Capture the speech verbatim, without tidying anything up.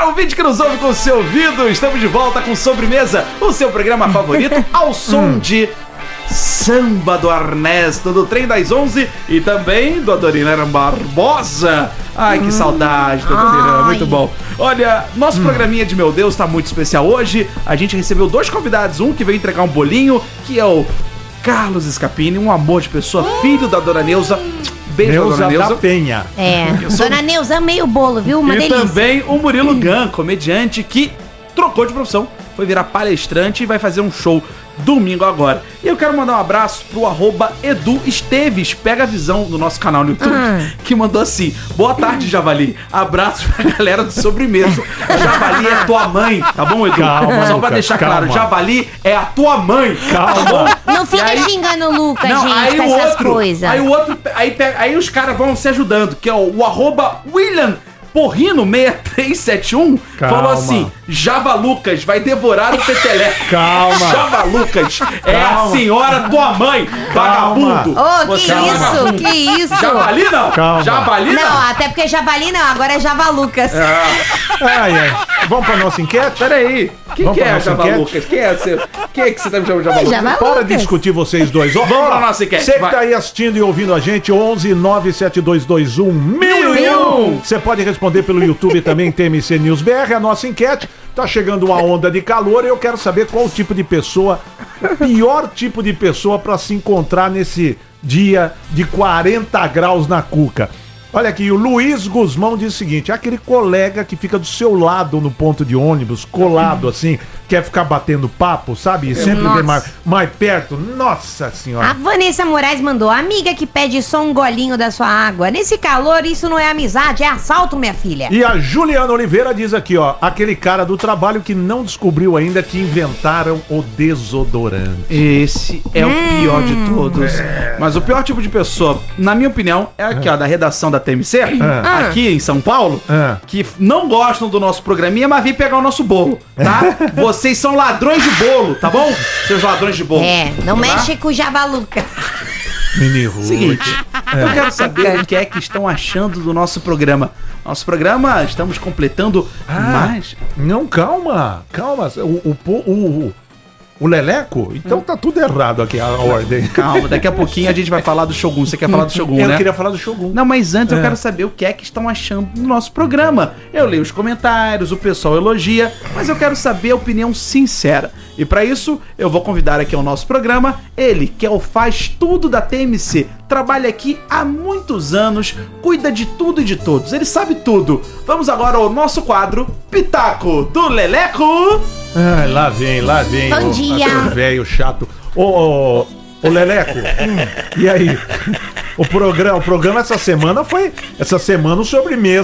Para o vídeo que nos ouve com o seu ouvido, estamos de volta com Sobremesa, o seu programa favorito, ao som de Samba do Ernesto, do Trem das Onze e também do Adoniran Barbosa. Ai, que saudade do Adoniran, muito bom. Olha, nosso programinha de Meu Deus tá muito especial hoje. A gente recebeu dois convidados, um que veio entregar um bolinho, que é o Carlos Scapini, um amor de pessoa, filho da Dona Neuza. Beijo, Neuza Dona Neuza da Penha. É, sou... Dona Neuza, amei o bolo, viu? Uma e delícia. também o Murilo Gun, comediante que trocou de profissão, foi virar palestrante e vai fazer um show domingo agora. E eu quero mandar um abraço pro arroba Edu Esteves, pega a visão do nosso canal no YouTube, ah. que mandou assim: boa tarde, Javali, abraços pra galera do Sobremesa. Javali é tua mãe, tá bom, Edu? Calma, Só pra Lucas, deixar calma. claro, Javali é a tua mãe, calma. Tá bom? Não fica aí, xingando o Lucas, não, gente, aí com o essas outro, coisas. Aí o outro, aí, pega, aí os caras vão se ajudando, que é o, o arroba William Porrino seis três sete um, falou assim: Javalucas vai devorar o peteleco. Calma. Javalucas é Calma. a senhora tua mãe, vagabundo. Ô, que Você é isso, vagabundo. que isso. Javali não? Calma. Javali não? Não, até porque Javali não, agora é Javalucas. Ai, ai. Vamos pra nossa enquete? Peraí, quem Vamos que pra é nossa Javalucas? Quem é você? Quem é que você tá me chamando de Javalucas? Javalucas. Para de discutir vocês dois. Ó, Vamos pra nossa enquete, Você que vai. tá aí assistindo e ouvindo a gente, onze nove sete dois dois um mil e um. Você pode responder pelo YouTube também, T M C News B R, a nossa enquete. Tá chegando uma onda de calor e eu quero saber qual o tipo de pessoa, o pior tipo de pessoa pra se encontrar nesse dia de quarenta graus na cuca. Olha aqui, o Luiz Guzmão diz o seguinte: é aquele colega que fica do seu lado no ponto de ônibus, colado assim, quer ficar batendo papo, sabe? E sempre Nossa. vem mais, mais perto. Nossa senhora. A Vanessa Moraes mandou: amiga que pede só um golinho da sua água. Nesse calor, isso não é amizade, é assalto, minha filha. E a Juliana Oliveira diz aqui, ó, aquele cara do trabalho que não descobriu ainda que inventaram o desodorante. Esse é o pior de todos. Mas o pior tipo de pessoa, na minha opinião, é aqui, ó, da redação da T M C, Ah. aqui em São Paulo, Ah. que não gostam do nosso programinha, mas vêm pegar o nosso bolo, tá? Vocês são ladrões de bolo, tá bom? Seus ladrões de bolo. É, não tá? mexe com o Javaluca. Mini Ruth. Seguinte, eu quero saber o que é que estão achando do nosso programa. Nosso programa, estamos completando Ah, mais... Não, calma, calma. O, o, o, o, o Leleco? Então tá tudo errado aqui a ordem. Calma, daqui a pouquinho a gente vai falar do Shogun. Você quer falar do Shogun, Eu né? queria falar do Shogun. Não, mas antes eu É. quero saber o que é que estão achando do nosso programa. Eu leio os comentários, o pessoal elogia, mas eu quero saber a opinião sincera. E pra isso, eu vou convidar aqui ao nosso programa ele, que é o faz tudo da T M C. Trabalha aqui há muitos anos, cuida de tudo e de todos. Ele sabe tudo. Vamos agora ao nosso quadro Pitaco do Leleco. Ai, lá vem, lá vem. Bom o- dia. aquele velho chato. Ô, ô, ô Leleco, hum, e aí? O programa, o programa essa semana foi... Essa semana o Sobremesa